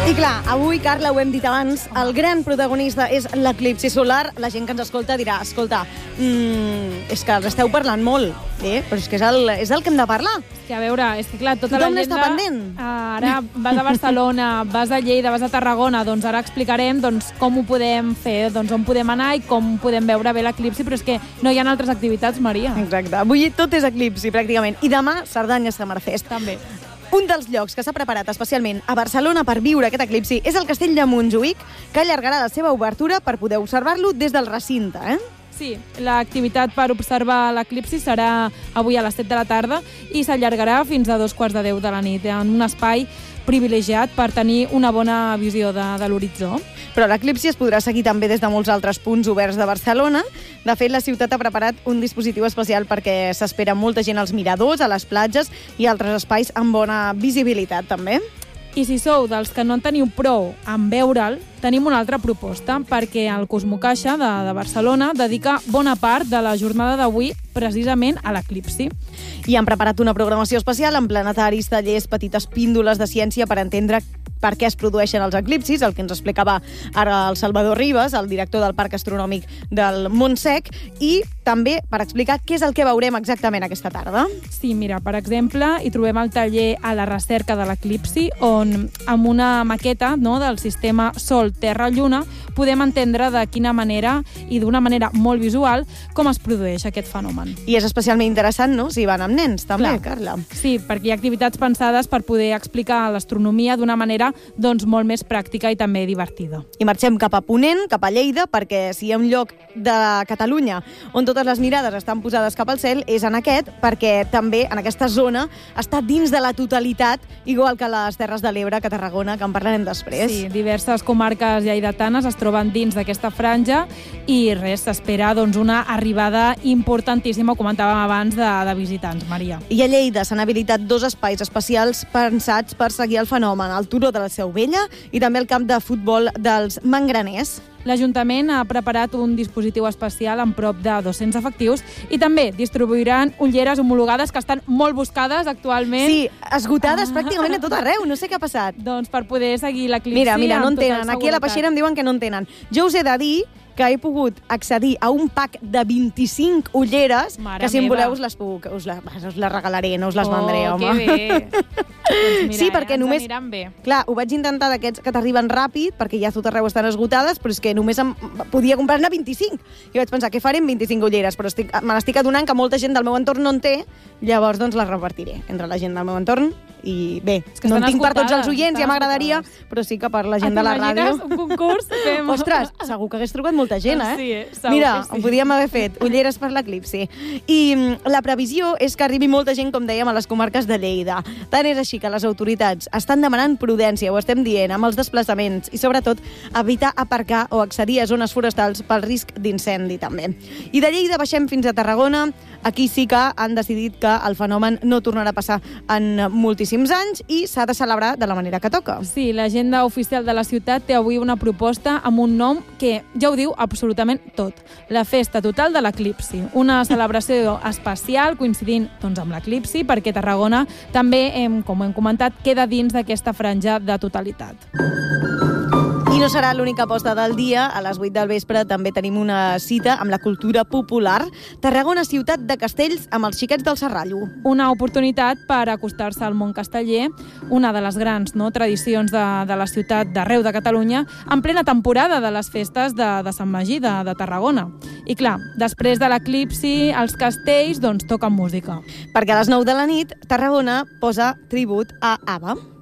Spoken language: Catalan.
I clar, avui, Carla, ho hem dit abans, el gran protagonista és l'eclipsi solar. La gent que ens escolta dirà, escolta, és que els esteu parlant molt, però és que és el que hem de parlar. Que a veure, és que clar, tota tothom la n'està pendent. Ara vas a Barcelona, vas a Lleida, vas a Tarragona, doncs ara explicarem com ho podem fer, on podem anar i com podem veure bé l'eclipsi, però és que no hi ha altres activitats, Maria. Exacte, avui tot és eclipsi, pràcticament. I demà, Cerdanya Summerfest. També. Un dels llocs que s'ha preparat especialment a Barcelona per viure aquest eclipsi és el Castell de Montjuïc, que allargarà la seva obertura per poder observar-lo des del recinte, Sí, l'activitat per observar l'eclipsi serà avui a les 7 de la tarda i s'allargarà fins a 2:15 de la nit, en un espai privilegiat per tenir una bona visió de l'horitzó. Però l'eclipsi es podrà seguir també des de molts altres punts oberts de Barcelona. De fet, la ciutat ha preparat un dispositiu especial perquè s'espera molta gent als miradors, a les platges i altres espais amb bona visibilitat, també. I si sou dels que no en teniu prou en veure'l, tenim una altra proposta, perquè el Cosmocaixa de Barcelona dedica bona part de la jornada d'avui precisament a l'eclipsi. I han preparat una programació especial amb planetaris, tallers, petites píndoles de ciència per entendre per què es produeixen els eclipsis, el que ens explicava ara el Salvador Ribas, el director del Parc Astronòmic del Montsec, i també per explicar què és el que veurem exactament aquesta tarda. Sí, mira, per exemple, hi trobem el taller a la recerca de l'eclipsi, on amb una maqueta del sistema Sol-Terra-Lluna podem entendre de quina manera i d'una manera molt visual com es produeix aquest fenomen. I és especialment interessant, no?, si van amb nens, també, Carla. Sí, perquè hi ha activitats pensades per poder explicar l'astronomia d'una manera molt més pràctica i també divertida. I marxem cap a Ponent, cap a Lleida, perquè si hi ha un lloc de Catalunya on totes les mirades estan posades cap al cel, és en aquest, perquè també en aquesta zona està dins de la totalitat, igual que les Terres de l'Ebre, que Tarragona, que en parlarem després. Sí, diverses comarques lleidatanes es troben dins d'aquesta franja i s'espera una arribada importantíssima, ho comentàvem abans, de visitants, Maria. I a Lleida s'han habilitat 2 espais especials pensats per seguir el fenomen, el Turó de la Seu Vella i també el camp de futbol dels Mangraners. L'Ajuntament ha preparat un dispositiu especial amb prop de 200 efectius i també distribuiran ulleres homologades que estan molt buscades actualment. Sí, esgotades pràcticament a tot arreu, no sé què ha passat. Doncs per poder seguir l'eclipsi. Mira, no en tenen. Aquí a la Peixera em diuen que no en tenen. Jo us he de dir que he pogut accedir a un pack de 25 ulleres, que si em voleu us les regalaré, no us les vendré, home. Que bé! Doncs mira, sí, perquè només... aniran bé. Clar, ho vaig intentar d'aquests que t'arriben ràpid, perquè ja tot arreu estan esgotades, però és que només podia comprar-ne 25. I vaig pensar, què faré amb 25 ulleres? Però me n'estic adonant que molta gent del meu entorn no en té, llavors les repartiré entre la gent del meu entorn. I bé, no en tinc per tots els oients, ja m'agradaria, però sí que per la gent de la ràdio. Un concurs? Ostres, segur que hagués trobat molta gent, Sí, Mira, ho podíem haver fet, ulleres per l'eclipsi. I la previsió és que arribi molta gent, com dèiem, a les comarques de Lleida. Tant és així que les autoritats estan demanant prudència, ho estem dient, amb els desplaçaments i, sobretot, evitar aparcar o accedir a zones forestals pel risc d'incendi, també. I de Lleida baixem fins a Tarragona. Aquí sí que han decidit que el fenomen no tornarà a passar en moltíssims anys i s'ha de celebrar de la manera que toca. Sí, l'agenda oficial de la ciutat té avui una proposta amb un nom que ja ho diu absolutament tot. La Festa Total de l'Eclipsi. Una celebració especial coincidint amb l'eclipsi, perquè Tarragona també, com hem comentat, queda dins d'aquesta franja de totalitat. I no serà l'única aposta del dia. A les 8 del vespre també tenim una cita amb la cultura popular. Tarragona, ciutat de castells amb els xiquets del Serrallo. Una oportunitat per acostar-se al món casteller, una de les grans tradicions de la ciutat d'arreu de Catalunya, en plena temporada de les festes de Sant Magí de Tarragona. I clar, després de l'eclipsi, els castells toquen música. Perquè a les 9 de la nit, Tarragona posa tribut a ABBA.